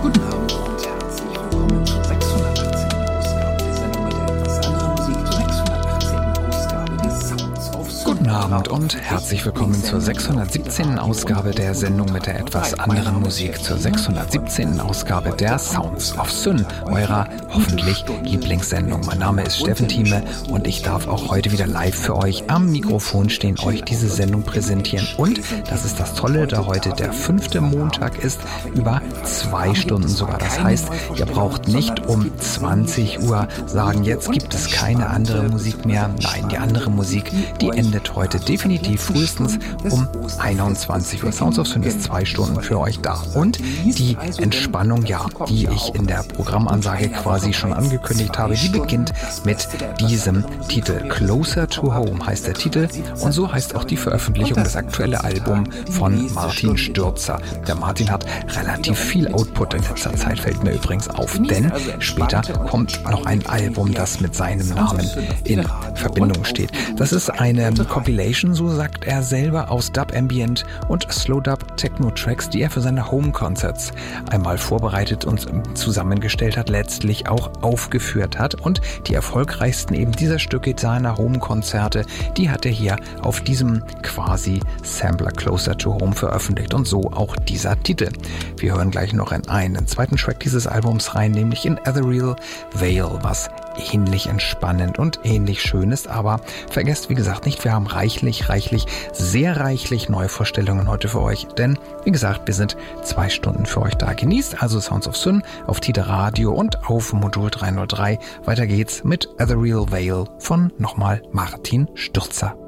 Guten Abend und herzlich willkommen zur 618. Ausgabe der Sendung mit der etwas anderen Musik, zur 618. Ausgabe des Sounds of Sun. Guten Abend und herzlich willkommen zur 617. Ausgabe der Sendung mit der etwas anderen Musik, zur 617. Ausgabe der Sounds of Sun, eurer hoffentlich Lieblingssendung. Mein Name ist Steffen Thieme und ich darf auch heute wieder live für euch am Mikrofon stehen, euch diese Sendung präsentieren. Und das ist das Tolle, da heute der 5. Montag ist, über 2 Stunden sogar. Das heißt, ihr braucht nicht um 20 Uhr sagen, jetzt gibt es keine andere Musik mehr. Nein, die andere Musik, die endet heute definitiv frühestens um 21 Uhr. Sounds of Sun ist 2 Stunden für euch da. Und die Entspannung, ja, die ich in der Programmansage quasi schon angekündigt habe, die beginnt mit diesem Titel. Closer to Home heißt der Titel und so heißt auch die Veröffentlichung, das aktuelle Album von Martin Stürzer. Der Martin hat relativ viel Output in letzter Zeit, fällt mir übrigens auf, denn später kommt noch ein Album, das mit seinem Namen in Verbindung steht. Das ist eine Compilation, so sagt er selber, aus Dub Ambient und Slow Dub Techno Tracks, die er für seine Home Concerts einmal vorbereitet und zusammengestellt hat, letztlich auch aufgeführt hat. Und die erfolgreichsten eben dieser Stücke seiner Home Konzerte, die hat er hier auf diesem quasi Sampler Closer to Home veröffentlicht und so auch dieser Titel. Wir hören gleich noch in einen zweiten Track dieses Albums rein, nämlich in Ethereal Veil, was ähnlich entspannend und ähnlich schön ist, aber vergesst wie gesagt nicht, wir haben sehr reichlich Neuvorstellungen heute für euch, denn wie gesagt, wir sind 2 Stunden für euch da. Genießt also Sounds of Sun auf Tide Radio und auf Modul 303. Weiter geht's mit Ethereal Veil von nochmal Martin Stürzer.